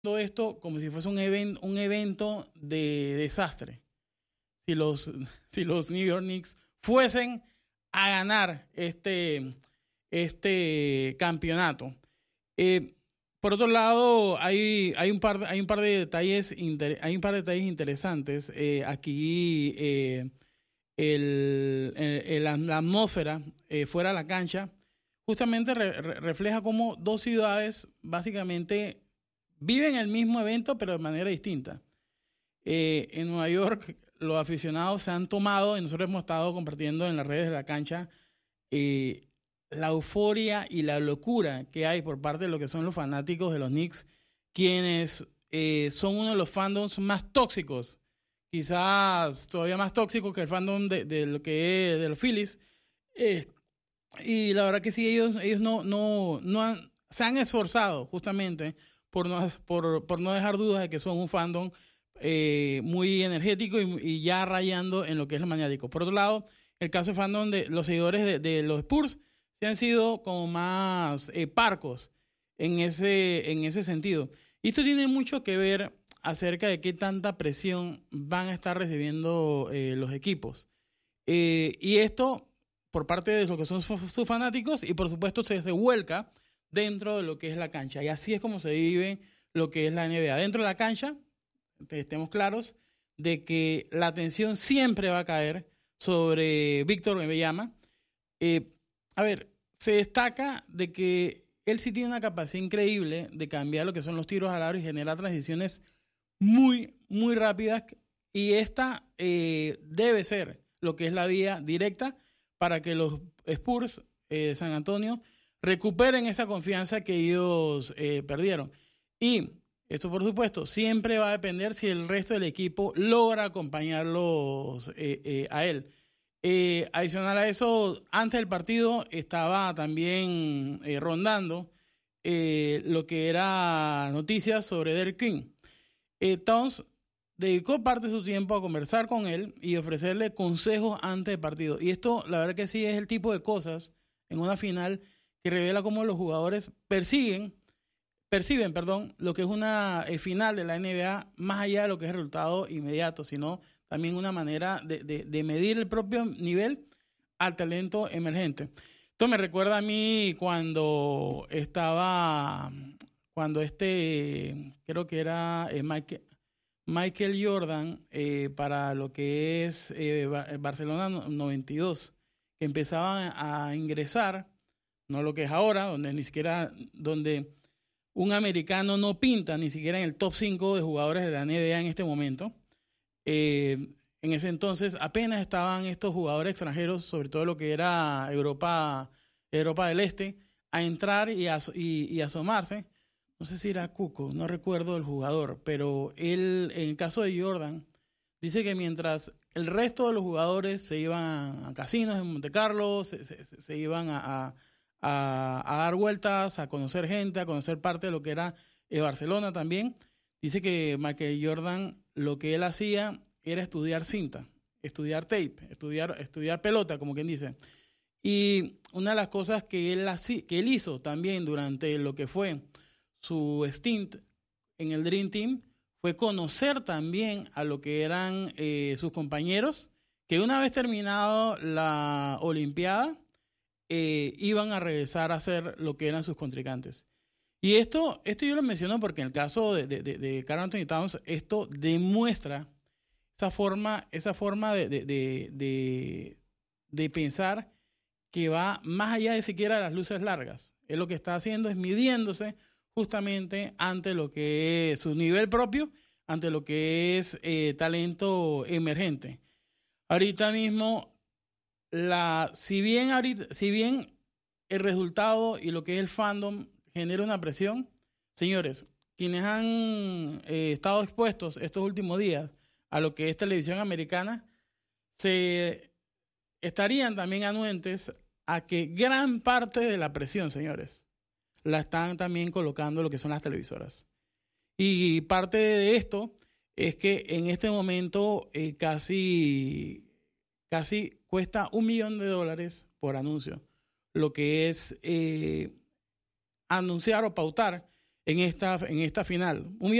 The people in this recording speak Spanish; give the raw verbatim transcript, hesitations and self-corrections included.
esto como si fuese un, even, un evento de desastre. Si los, si los New York Knicks fuesen a ganar este, este campeonato. Eh, por otro lado, hay, hay, un par, hay un par de detalles, inter, hay un par de detalles interesantes. Eh, aquí eh, el, el, el, la atmósfera eh, fuera de la cancha justamente re, re, refleja cómo dos ciudades básicamente viven el mismo evento, pero de manera distinta. Eh, en Nueva York, los aficionados se han tomado, y nosotros hemos estado compartiendo en las redes de la cancha, eh, la euforia y la locura que hay por parte de lo que son los fanáticos de los Knicks, quienes eh, son uno de los fandoms más tóxicos, quizás todavía más tóxicos que el fandom de, de lo que es de los Phillies. Eh, y la verdad que sí, ellos, ellos no, no, no han, se han esforzado justamente por no, por, por no dejar dudas de que son un fandom eh, muy energético y, y ya rayando en lo que es lo maniático. Por otro lado, el caso de fandom de los seguidores de, de los Spurs se han sido como más eh, parcos en ese, en ese sentido. Y esto tiene mucho que ver acerca de qué tanta presión van a estar recibiendo eh, los equipos. Eh, y esto por parte de lo que son sus, sus fanáticos y por supuesto se, se vuelca dentro de lo que es la cancha. Y así es como se vive lo que es la N B A. Dentro de la cancha, estemos claros de que la atención siempre va a caer sobre Víctor Wembanyama. Eh, a ver, se destaca de que él sí tiene una capacidad increíble de cambiar lo que son los tiros al aro y generar transiciones muy, muy rápidas. Y esta eh, debe ser lo que es la vía directa para que los Spurs eh, de San Antonio recuperen esa confianza que ellos eh, perdieron. Y esto, por supuesto, siempre va a depender si el resto del equipo logra acompañarlos eh, eh, a él. Eh, adicional a eso, antes del partido estaba también eh, rondando eh, lo que era noticias sobre Derrick King. Eh, Towns dedicó parte de su tiempo a conversar con él y ofrecerle consejos antes del partido. Y esto, la verdad que sí, es el tipo de cosas en una final que revela cómo los jugadores persiguen, perciben, perdón, lo que es una eh, final de la N B A, más allá de lo que es el resultado inmediato, sino también una manera de, de, de medir el propio nivel al talento emergente. Esto me recuerda a mí cuando estaba, cuando este, creo que era eh, Michael, Michael Jordan, eh, para lo que es eh, Barcelona noventa y dos, que empezaban a ingresar, no lo que es ahora, donde ni siquiera, donde un americano no pinta ni siquiera en el top cinco de jugadores de la N B A en este momento. Eh, en ese entonces apenas estaban estos jugadores extranjeros, sobre todo lo que era Europa, Europa del Este, a entrar y, a, y, y asomarse. No sé si era Cuco, no recuerdo el jugador, pero él, en el caso de Jordan, dice que mientras el resto de los jugadores se iban a casinos en Monte Carlo, se, se, se iban a, a, a, a dar vueltas, a conocer gente, a conocer parte de lo que era eh, Barcelona también, dice que Michael Jordan lo que él hacía era estudiar cinta, estudiar tape, estudiar, estudiar pelota, como quien dice. Y una de las cosas que él, que él hizo también durante lo que fue su stint en el Dream Team fue conocer también a lo que eran eh, sus compañeros, que una vez terminado la Olimpiada, eh, iban a regresar a hacer lo que eran sus contrincantes. Y esto, esto yo lo menciono porque en el caso de, de, de, de Karl Anthony Towns, esto demuestra esa forma, esa forma de, de, de, de, de pensar que va más allá de siquiera las luces largas. Él lo que está haciendo es midiéndose justamente ante lo que es su nivel propio, ante lo que es eh, talento emergente. Ahorita mismo, la, si bien ahorita, si bien el resultado y lo que es el fandom genera una presión, señores, quienes han eh, estado expuestos estos últimos días a lo que es televisión americana, se estarían también anuentes a que gran parte de la presión, señores, la están también colocando lo que son las televisoras. Y parte de esto es que en este momento eh, casi, casi cuesta un millón de dólares por anuncio, lo que es eh, anunciar o pautar en esta, en esta final. Un